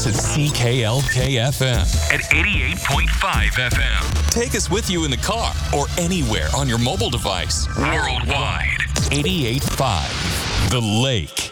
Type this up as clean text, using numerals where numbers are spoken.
to CKLK-FM at 88.5 FM. Take us with you in the car or anywhere on your mobile device. Worldwide. 88.5 The Lake.